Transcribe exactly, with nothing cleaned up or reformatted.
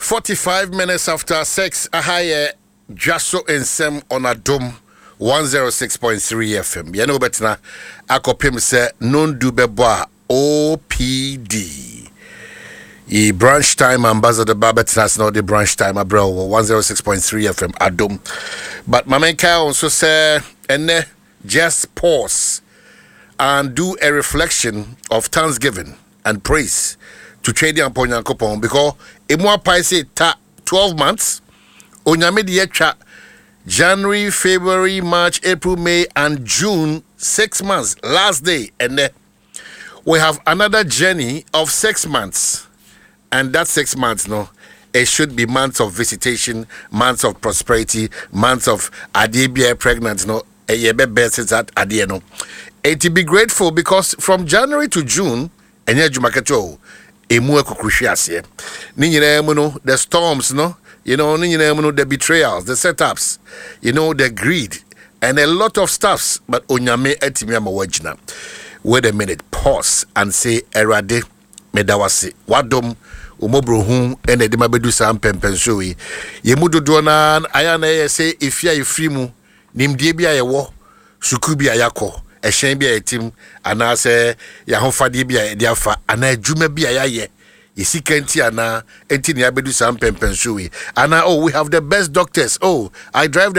forty-five minutes after six, Ahaye Jaso Ensem on a dome one oh six point three F M. You know better na akopim se non du beboa O P D. E branch time ambassador Babetnas no the branch time abro one oh six point three F M Adom. But Mamenka also say ene just pause and do a reflection of thanksgiving and praise to trade and Ponyankopon because Emwa Paise ta twelve months, Onyame de yetwa January, February, March, April, May, and June, six months. Last day, and then we have another journey of six months, and that six months, no, it should be months of visitation, months of prosperity, months of adibia pregnant, no, a yebe best at adieno. And to be grateful because from January to June, and yeah, Jumakacho. Emu ekukruhwiase ni nyina mu no the storms no you know ni nyina mu no the betrayals the setups you know the greed and a lot of stuffs but onyame atimi ama wagina. Wait a minute, pause and say erade medawase wadom umobrohu ene de mabedu sam pempenso yi yemu dodo na aya na ye say ifia ifri mu nimdie bia ye wo suku bia yakọ ehyen bia etim ana se ya hofade bia de afa ana adwuma bia ya ye yesikanti ana enti ne abedu sam pempenso yi ana oh we have the best doctors. Oh, I drive